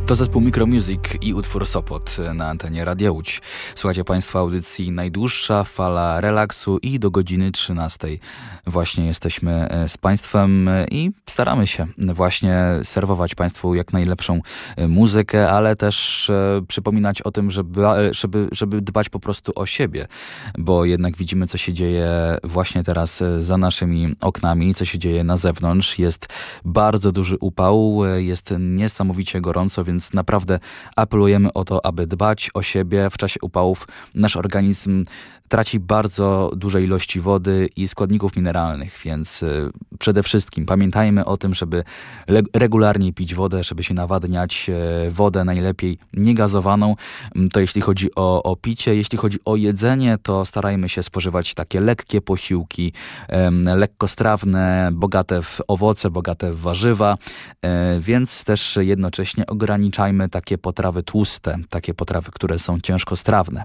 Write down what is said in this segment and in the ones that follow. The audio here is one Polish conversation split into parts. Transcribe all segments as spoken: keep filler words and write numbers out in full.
To zespół Micromusic i utwór Sopot na antenie Radia Łódź. Słuchajcie Państwo audycji Najdłuższa Fala Relaksu i do godziny trzynastej właśnie jesteśmy z Państwem i staramy się właśnie serwować Państwu jak najlepszą muzykę, ale też przypominać o tym, żeby, żeby, żeby dbać po prostu o siebie, bo jednak widzimy, co się dzieje właśnie teraz za naszymi oknami, co się dzieje na zewnątrz. Jest bardzo duży upał, jest niesamowicie gorąco, więc Więc naprawdę apelujemy o to, aby dbać o siebie. W czasie upałów nasz organizm traci bardzo duże ilości wody i składników mineralnych, więc przede wszystkim pamiętajmy o tym, żeby regularnie pić wodę, żeby się nawadniać, wodę najlepiej niegazowaną. To jeśli chodzi o, o picie. Jeśli chodzi o jedzenie, to starajmy się spożywać takie lekkie posiłki, lekkostrawne, bogate w owoce, bogate w warzywa, więc też jednocześnie ograniczajmy takie potrawy tłuste, takie potrawy, które są ciężkostrawne.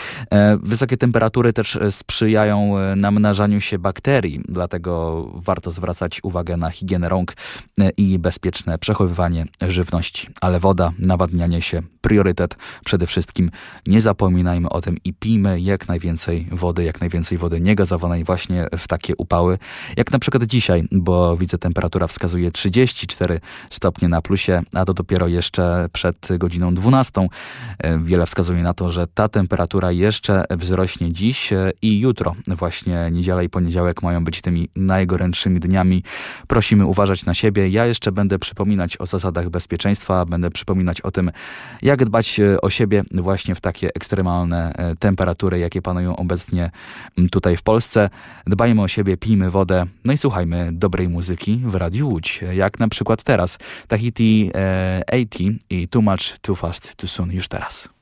Wysokie temperatury też sprzyjają namnażaniu się bakterii, dlatego warto zwracać uwagę na higienę rąk i bezpieczne przechowywanie żywności. Ale woda, nawadnianie się, priorytet przede wszystkim. Nie zapominajmy o tym i pijmy jak najwięcej wody, jak najwięcej wody niegazowanej właśnie w takie upały. Jak na przykład dzisiaj, bo widzę, temperatura wskazuje trzydzieści cztery stopnie na plusie, a to dopiero jeszcze przed godziną dwunastą. Wiele wskazuje na to, że ta temperatura jeszcze wzrośnie dziś i jutro. Właśnie niedziela i poniedziałek mają być tymi najgorętszymi dniami. Prosimy uważać na siebie. Ja jeszcze będę przypominać o zasadach bezpieczeństwa, będę przypominać o tym, jak dbać o siebie właśnie w takie ekstremalne temperatury, jakie panują obecnie tutaj w Polsce. Dbajmy o siebie, pijmy wodę, no i słuchajmy dobrej muzyki w Radiu Łódź, jak na przykład teraz Tahiti osiemdziesiąt i Too Much, Too Fast, Too Soon już teraz.